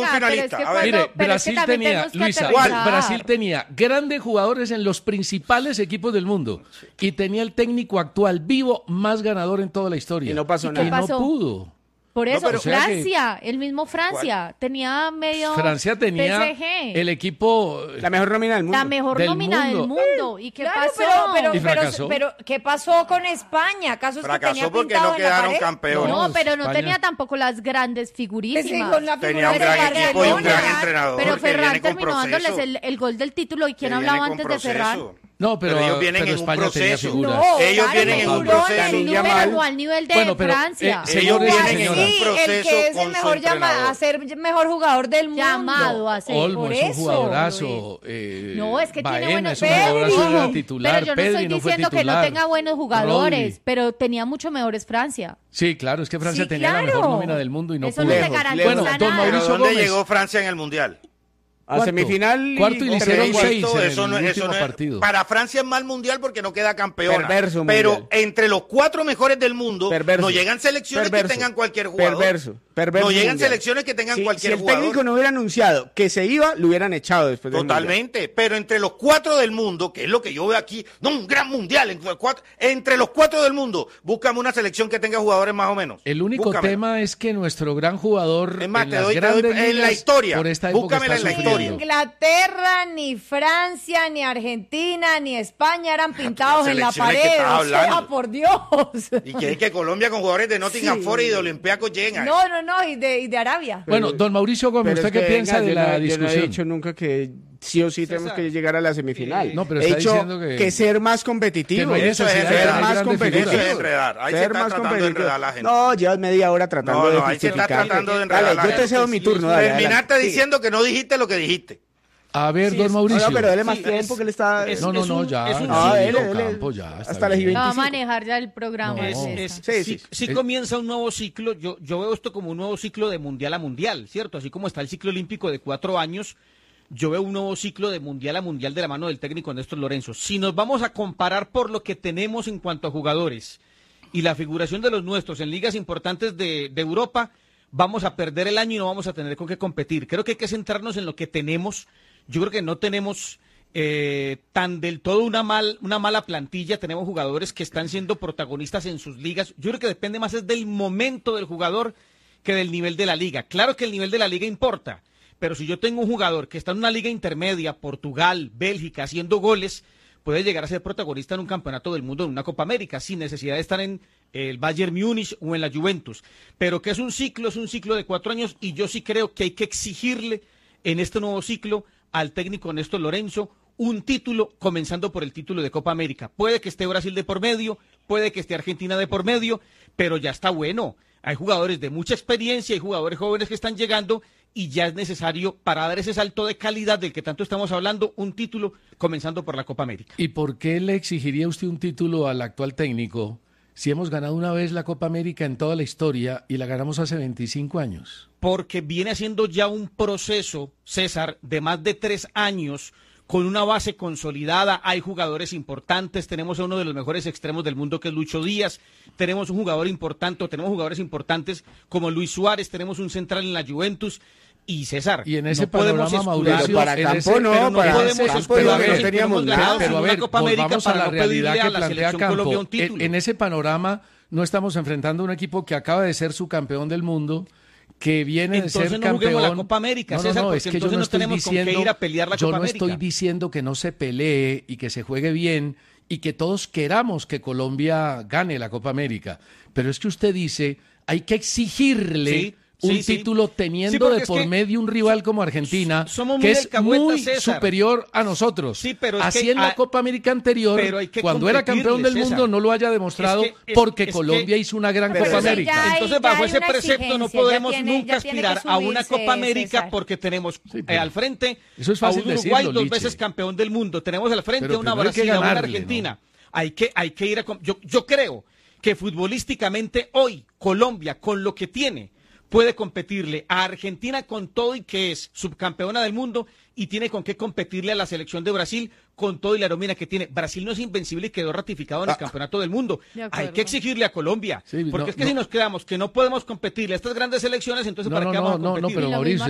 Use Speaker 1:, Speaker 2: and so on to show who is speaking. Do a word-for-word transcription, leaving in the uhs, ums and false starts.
Speaker 1: un finalista.
Speaker 2: Es que
Speaker 1: a ver.
Speaker 2: cuando,
Speaker 3: Mire,
Speaker 2: pero
Speaker 3: Brasil
Speaker 2: es que
Speaker 3: tenía, Luisa, Brasil tenía grandes jugadores en los principales equipos del mundo y tenía el técnico actual vivo más ganador en toda la historia.
Speaker 4: Y no pasó
Speaker 2: ¿Y
Speaker 4: nada.
Speaker 2: qué pasó?
Speaker 3: No pudo.
Speaker 2: Por eso,
Speaker 3: No, pero-
Speaker 2: Francia, el mismo Francia,
Speaker 1: ¿Cuál?
Speaker 2: tenía medio
Speaker 3: Francia tenía
Speaker 2: P S G,
Speaker 3: el equipo
Speaker 4: La mejor nómina del mundo.
Speaker 2: la mejor
Speaker 3: del
Speaker 2: nómina del
Speaker 3: mundo.
Speaker 2: mundo. ¿Y qué
Speaker 5: Claro,
Speaker 2: pasó?
Speaker 5: pero, pero,
Speaker 3: Y
Speaker 5: pero,
Speaker 3: fracasó.
Speaker 5: pero, ¿qué pasó con España? ¿Acaso es que
Speaker 1: Fracasó
Speaker 5: tenía
Speaker 1: porque
Speaker 5: pintado
Speaker 1: no
Speaker 5: en la
Speaker 1: quedaron
Speaker 5: pared?
Speaker 1: campeones.
Speaker 2: No, pero no
Speaker 3: España.
Speaker 2: tenía tampoco las grandes
Speaker 5: Es que
Speaker 2: figurísimas.
Speaker 5: con la
Speaker 1: Tenía
Speaker 5: figura
Speaker 1: un
Speaker 5: de
Speaker 1: gran equipo y un
Speaker 5: Barcelona.
Speaker 1: gran entrenador.
Speaker 2: Pero
Speaker 1: que
Speaker 2: Ferran
Speaker 1: viene con
Speaker 2: terminó
Speaker 1: proceso.
Speaker 2: dándoles el, el gol del título. ¿Y quién
Speaker 1: Que
Speaker 2: hablaba
Speaker 1: viene con
Speaker 2: antes de Ferran?
Speaker 1: proceso.
Speaker 3: No, pero,
Speaker 1: Pero ellos vienen
Speaker 3: pero
Speaker 1: en un
Speaker 3: España tenía
Speaker 1: proceso.
Speaker 3: figuras.
Speaker 5: No,
Speaker 1: Ellos
Speaker 5: claro,
Speaker 1: vienen en un
Speaker 5: figurones,
Speaker 1: proceso.
Speaker 5: pero
Speaker 4: Yamal.
Speaker 2: no al nivel de
Speaker 3: Bueno, pero,
Speaker 2: Francia.
Speaker 3: eh,
Speaker 1: Ellos
Speaker 3: Señores,
Speaker 1: vienen en
Speaker 3: señora.
Speaker 1: un
Speaker 5: Sí, el
Speaker 1: proceso
Speaker 5: que es
Speaker 1: con
Speaker 5: el
Speaker 1: su
Speaker 5: mejor llama
Speaker 1: entrenador.
Speaker 5: a ser mejor jugador del mundo.
Speaker 2: Llamado a ser.
Speaker 3: Olmo
Speaker 5: por
Speaker 3: es un
Speaker 5: eso,
Speaker 3: jugadorazo. Eh,
Speaker 2: No, es que tiene
Speaker 3: Baena
Speaker 2: buenos
Speaker 3: es un jugadorazo,
Speaker 5: Pedri.
Speaker 3: era titular.
Speaker 2: Pero yo no
Speaker 3: Pedri
Speaker 2: estoy
Speaker 3: no fue
Speaker 2: diciendo que no
Speaker 3: titular.
Speaker 2: tenga buenos jugadores,
Speaker 3: Rodri.
Speaker 2: pero tenía mucho mejores Francia.
Speaker 3: Sí, claro, es que Francia
Speaker 5: Sí,
Speaker 3: tenía la
Speaker 5: claro.
Speaker 3: mejor nómina del mundo y no
Speaker 2: Eso
Speaker 3: pudo.
Speaker 2: no te
Speaker 4: Lejos,
Speaker 2: garantiza
Speaker 3: Bueno,
Speaker 2: nada.
Speaker 3: don
Speaker 1: Pero
Speaker 3: Mauricio
Speaker 1: ¿dónde
Speaker 3: Gómez.
Speaker 1: llegó Francia en el Mundial?
Speaker 4: A
Speaker 3: Cuarto.
Speaker 4: semifinal.
Speaker 3: Cuarto y le hicieron
Speaker 4: terminó
Speaker 3: seis
Speaker 1: Esto-
Speaker 3: en
Speaker 1: eso
Speaker 3: el
Speaker 1: no, eso
Speaker 3: último
Speaker 1: no es-
Speaker 3: partido.
Speaker 1: Para Francia es mal mundial porque no queda campeona.
Speaker 4: Perverso
Speaker 1: pero
Speaker 4: mundial.
Speaker 1: entre los cuatro mejores del mundo
Speaker 4: Perverso.
Speaker 1: no llegan selecciones
Speaker 4: Perverso.
Speaker 1: que tengan cualquier jugador.
Speaker 4: Perverso. Perverso
Speaker 1: no llegan
Speaker 4: mundial.
Speaker 1: selecciones que tengan
Speaker 4: Si-
Speaker 1: cualquier
Speaker 4: si el
Speaker 1: jugador.
Speaker 4: técnico no hubiera anunciado que se iba, lo hubieran echado después del mundial.
Speaker 1: Totalmente, pero entre los cuatro del mundo, que es lo que yo veo aquí, no un gran mundial, entre los cuatro, entre los cuatro del mundo, búscame una selección que tenga jugadores más o menos.
Speaker 3: El único
Speaker 1: Búscamela.
Speaker 3: tema es que nuestro gran jugador
Speaker 1: Es más,
Speaker 3: en
Speaker 1: te
Speaker 3: las
Speaker 1: doy- te doy-
Speaker 3: grandes
Speaker 1: en la
Speaker 3: ligas
Speaker 1: historia.
Speaker 3: por esta época
Speaker 1: Búscamela
Speaker 3: está
Speaker 1: en la
Speaker 5: Ni
Speaker 3: sufriendo.
Speaker 1: historia.
Speaker 5: Inglaterra, ni Francia, ni Argentina, ni España eran pintados en la
Speaker 1: selecciones que
Speaker 5: pared.
Speaker 1: estás
Speaker 5: O sea,
Speaker 1: hablando.
Speaker 5: por Dios.
Speaker 1: Y que es que Colombia con jugadores de Nottingham
Speaker 5: Sí.
Speaker 1: Forest y de Olympiacos llegan.
Speaker 5: No, no, no, y de, y de Arabia.
Speaker 3: Bueno, don Mauricio Gómez,
Speaker 4: Pero
Speaker 3: ¿usted
Speaker 4: es
Speaker 3: qué
Speaker 4: que,
Speaker 3: piensa
Speaker 4: venga,
Speaker 3: de
Speaker 4: yo
Speaker 3: la
Speaker 4: no- Yo no
Speaker 3: discusión?
Speaker 4: he dicho nunca que sí o sí tenemos que llegar a la semifinal.
Speaker 3: No, pero
Speaker 4: he
Speaker 3: está
Speaker 4: dicho
Speaker 3: diciendo que-
Speaker 4: ser más
Speaker 3: que
Speaker 4: competitivo.
Speaker 3: no hay
Speaker 1: Eso es
Speaker 3: necesidad de
Speaker 1: enredar.
Speaker 4: ser
Speaker 3: tener
Speaker 4: más
Speaker 3: grandes
Speaker 4: competitivo.
Speaker 3: figuras.
Speaker 1: Eso es enredar. Ahí se
Speaker 4: Ser
Speaker 1: está
Speaker 4: más
Speaker 1: tratando de
Speaker 4: competitivo.
Speaker 1: enredar a la gente.
Speaker 4: No, llevas media hora tratando
Speaker 1: No,
Speaker 4: de
Speaker 1: no, ahí se está
Speaker 4: justificar.
Speaker 1: tratando de enredar a
Speaker 4: Dale,
Speaker 1: la
Speaker 4: yo te
Speaker 1: gente.
Speaker 4: cedo mi turno. Dale,
Speaker 1: Terminaste
Speaker 4: adelante.
Speaker 1: diciendo que no dijiste lo que dijiste.
Speaker 3: A ver,
Speaker 4: Sí,
Speaker 3: don
Speaker 4: sí.
Speaker 3: Mauricio.
Speaker 4: No, pero dale más
Speaker 6: Sí,
Speaker 4: tiempo
Speaker 6: es-
Speaker 4: que le está...
Speaker 6: es-
Speaker 3: No, no, no,
Speaker 6: un-
Speaker 3: ya.
Speaker 6: es un
Speaker 4: Ah,
Speaker 3: ya,
Speaker 4: dele,
Speaker 3: Campo,
Speaker 4: dele.
Speaker 3: ya, está
Speaker 4: Hasta las
Speaker 3: bien.
Speaker 2: No va a
Speaker 4: veinticinco.
Speaker 2: manejar ya el programa.
Speaker 3: No.
Speaker 6: Es-
Speaker 2: César.
Speaker 6: es-
Speaker 4: Sí,
Speaker 6: sí,
Speaker 4: sí.
Speaker 6: sí
Speaker 3: Es-
Speaker 6: comienza un nuevo ciclo. Yo, yo veo esto como un nuevo ciclo de mundial a mundial, ¿cierto? Así como está el ciclo olímpico de cuatro años, yo veo un nuevo ciclo de mundial a mundial de la mano del técnico Néstor Lorenzo. Si nos vamos a comparar por lo que tenemos en cuanto a jugadores y la figuración de los nuestros en ligas importantes de, de Europa, vamos a perder el año y no vamos a tener con qué competir. Creo que hay que centrarnos en lo que tenemos. Yo creo que no tenemos eh, tan del todo una, mal, una mala plantilla. Tenemos jugadores que están siendo protagonistas en sus ligas. Yo creo que depende más es del momento del jugador que del nivel de la liga. Claro que el nivel de la liga importa, pero si yo tengo un jugador que está en una liga intermedia, Portugal, Bélgica, haciendo goles, puede llegar a ser protagonista en un campeonato del mundo, en una Copa América, sin necesidad de estar en el Bayern Múnich o en la Juventus. Pero que es un ciclo, es un ciclo de cuatro años, y yo sí creo que hay que exigirle en este nuevo ciclo al técnico Néstor Lorenzo un título, comenzando por el título de Copa América. Puede que esté Brasil de por medio, puede que esté Argentina de por medio, pero ya está bueno. Hay jugadores de mucha experiencia, hay jugadores jóvenes que están llegando, y ya es necesario, para dar ese salto de calidad del que tanto estamos hablando, un título comenzando por la Copa América.
Speaker 3: ¿Y por qué le exigiría usted un título al actual técnico si hemos ganado una vez la Copa América en toda la historia y la ganamos hace veinticinco años?
Speaker 6: Porque viene haciendo ya un proceso, César, de más de tres años, con una base consolidada. Hay jugadores importantes, tenemos a uno de los mejores extremos del mundo que es Lucho Díaz, tenemos un jugador importante, tenemos jugadores importantes como Luis Suárez, tenemos un central en la Juventus. Y César,
Speaker 3: y en ese
Speaker 6: no podemos
Speaker 3: panorama,
Speaker 6: escudar-
Speaker 3: Mauricio,
Speaker 4: Pero para
Speaker 3: en
Speaker 4: Campo
Speaker 3: ese-
Speaker 4: no,
Speaker 3: pero
Speaker 4: para
Speaker 6: podemos
Speaker 4: Campo
Speaker 6: escudar
Speaker 4: no,
Speaker 6: en
Speaker 4: no
Speaker 6: que
Speaker 4: teníamos
Speaker 6: hemos
Speaker 4: nada.
Speaker 6: ganado
Speaker 3: Pero a
Speaker 6: una
Speaker 3: ver,
Speaker 6: Copa América
Speaker 3: volvamos a
Speaker 6: para
Speaker 3: la
Speaker 6: no
Speaker 3: realidad
Speaker 6: pedirle
Speaker 3: que
Speaker 6: a la
Speaker 3: plantea
Speaker 6: selección Colombia
Speaker 3: Campo.
Speaker 6: un título.
Speaker 3: En, en ese panorama no estamos enfrentando a un equipo que acaba de ser su campeón del mundo, que viene
Speaker 6: Entonces
Speaker 3: de ser
Speaker 6: no
Speaker 3: campeón.
Speaker 6: juguemos la Copa América,
Speaker 3: no, no,
Speaker 6: César,
Speaker 3: no,
Speaker 6: porque
Speaker 3: es que yo
Speaker 6: entonces
Speaker 3: no
Speaker 6: no
Speaker 3: estoy
Speaker 6: tenemos con qué
Speaker 3: diciendo,
Speaker 6: ir a pelear la
Speaker 3: yo
Speaker 6: Copa
Speaker 3: no
Speaker 6: América.
Speaker 3: estoy diciendo que no se pelee y que se juegue bien y que todos queramos que Colombia gane la Copa América, pero es que usted dice, hay que exigirle
Speaker 6: Sí,
Speaker 3: un
Speaker 6: sí, sí.
Speaker 3: título
Speaker 6: Sí,
Speaker 3: teniendo
Speaker 6: porque
Speaker 3: de
Speaker 6: es
Speaker 3: por
Speaker 6: que
Speaker 3: medio un rival como Argentina,
Speaker 6: somos muy
Speaker 3: que es
Speaker 6: alcahuetas,
Speaker 3: muy
Speaker 6: César.
Speaker 3: superior a nosotros.
Speaker 6: Sí, pero es
Speaker 3: Así
Speaker 6: que
Speaker 3: en la
Speaker 6: a-
Speaker 3: Copa América anterior,
Speaker 6: pero hay que
Speaker 3: cuando era campeón del
Speaker 6: competirle,
Speaker 3: mundo,
Speaker 6: César.
Speaker 3: no lo haya demostrado
Speaker 6: Es que- es-
Speaker 3: porque
Speaker 6: es que-
Speaker 3: Colombia hizo una gran
Speaker 4: Pero
Speaker 3: Copa
Speaker 4: eso
Speaker 3: América.
Speaker 5: ya hay-
Speaker 6: Entonces,
Speaker 5: ya
Speaker 6: bajo
Speaker 5: hay
Speaker 6: ese
Speaker 5: una
Speaker 6: precepto no
Speaker 5: exigencia, ya
Speaker 6: podemos
Speaker 5: tiene-
Speaker 6: nunca
Speaker 5: ya tiene que
Speaker 6: aspirar a una
Speaker 5: subirse,
Speaker 6: Copa América
Speaker 5: César.
Speaker 6: porque tenemos
Speaker 3: Sí,
Speaker 6: eh,
Speaker 3: pero
Speaker 6: al frente
Speaker 3: eso es
Speaker 6: a
Speaker 3: fácil
Speaker 6: un Uruguay
Speaker 3: decirlo,
Speaker 6: dos
Speaker 3: Liche.
Speaker 6: veces campeón del mundo, tenemos al frente
Speaker 3: Pero
Speaker 6: a una
Speaker 3: primero hay que
Speaker 6: Brasil, a una
Speaker 3: ganarle,
Speaker 6: Argentina. Hay que hay que ir a com- yo yo creo que futbolísticamente hoy Colombia con lo que tiene puede competirle a Argentina con todo y que es subcampeona del mundo, y tiene con qué competirle a la selección de Brasil con todo y la nómina que tiene. Brasil no es invencible y quedó ratificado en el
Speaker 4: Ah.
Speaker 6: campeonato del mundo.
Speaker 2: De
Speaker 6: Hay
Speaker 2: acuerdo.
Speaker 6: que exigirle a Colombia,
Speaker 3: Sí,
Speaker 6: porque
Speaker 3: no,
Speaker 6: es que
Speaker 3: no.
Speaker 6: si nos quedamos que no podemos competirle a estas grandes selecciones, entonces
Speaker 3: No,
Speaker 6: ¿para
Speaker 3: no,
Speaker 6: qué vamos
Speaker 3: no,
Speaker 6: a
Speaker 3: no,
Speaker 6: competir?
Speaker 3: pero
Speaker 2: Y lo
Speaker 3: Mauricio,
Speaker 2: mismo